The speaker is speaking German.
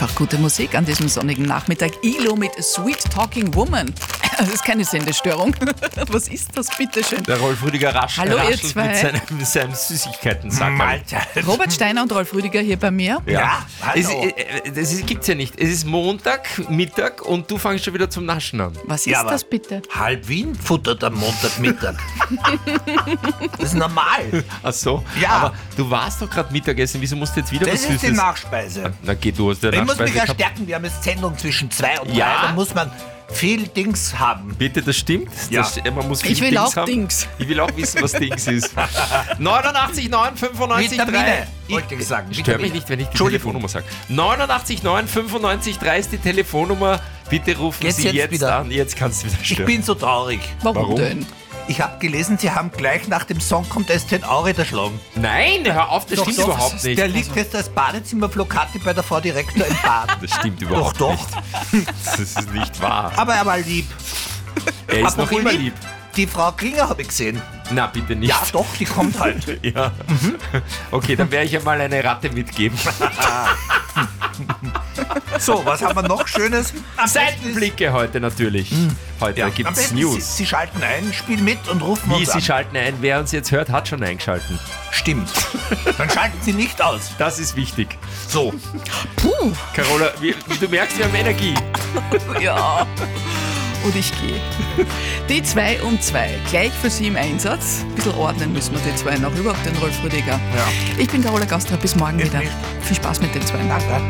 Einfach gute Musik an diesem sonnigen Nachmittag. ILO mit Sweet Talking Woman. Das ist keine Sendestörung. Was ist das, bitteschön? Der Rolf Rüdiger Hallo, ihr raschelt zwei. mit seinem Süßigkeiten-Sack. Robert Steiner und Rolf Rüdiger hier bei mir. Ja, hallo. Das gibt's ja nicht. Es ist Montag, Mittag und du fängst schon wieder zum Naschen an. Was Ja, ist aber- das bitte? Halb Wien futtert am Montagmittag. Das ist normal. Ach so? Ja. Aber du warst doch gerade Mittagessen. Wieso musst du jetzt wieder Das was ist die Süßes? Nachspeise. Na geh, du hast ja Ich muss Nachspeise mich ja gehabt. stärken, wir haben jetzt Sendung zwischen 2 und 3, Ja. da muss man viel Dings haben. Bitte, das stimmt. Ja. Man muss viel Ich will Dings auch haben. Dings. Ich will auch wissen, was Dings ist. 89 9 95 3. Vitamine, wollte ich sagen. Stör mich nicht, wenn ich die Entschuldigung. Telefonnummer sage. 89 9 95 3 ist die Telefonnummer. Bitte rufen Geht's Sie jetzt jetzt wieder? an. Jetzt kannst du wieder Ich stören. bin so traurig. Warum denn? Ich habe gelesen, Sie haben gleich nach dem Song Contest den Aure erschlagen. Nein, hör auf, das stimmt überhaupt nicht. Der liegt jetzt als Badezimmerflocati bei der Frau Direktor im Bad. Das stimmt überhaupt Doch. nicht. Das ist nicht wahr. Aber er war lieb. Er ist noch Apropos immer lieb. Die Frau Klinger habe ich gesehen. Na, bitte nicht. Ja, doch, die kommt halt. Ja. Okay, dann werde ich ja mal eine Ratte mitgeben. So, was haben wir noch Schönes? Am besten Seitenblicke heute natürlich. Heute ist- gibt am es besten News. Sie schalten ein, spielen mit und rufen Wie, uns Sie an. schalten ein. Wer uns jetzt hört, hat schon eingeschalten. Stimmt. Dann schalten Sie nicht aus. Das ist wichtig. So. Puh, Carola, du merkst, wir haben Energie. ja. Und ich gehe. Die 2 um 2, gleich für Sie im Einsatz. Ein bisschen ordnen müssen wir die zwei noch, überhaupt den Rolf Rüdiger. Ja. Ich bin Carola Gastra, bis morgen Ich wieder. nicht. Viel Spaß mit den zwei. Danke.